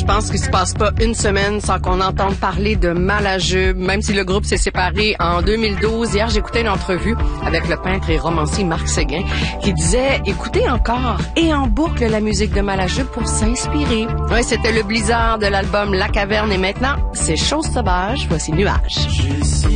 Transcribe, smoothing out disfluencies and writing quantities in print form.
Je pense qu'il se passe pas une semaine sans qu'on entende parler de Malajube, même si le groupe s'est séparé en 2012. Hier, j'écoutais une entrevue avec le peintre et romancier Marc Séguin qui disait écoutez encore et en boucle la musique de Malajube pour s'inspirer. Ouais, c'était le blizzard de l'album La Caverne et maintenant, c'est chose sauvage, voici Nuages.